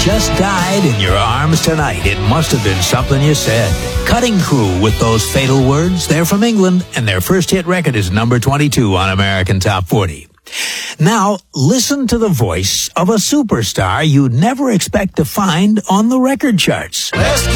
just died in your arms tonight. It must have been something you said. Cutting Crew with those fatal words. They're from England, and their first hit record is number 22 on American Top 40. Now, listen to the voice of a superstar you'd never expect to find on the record charts.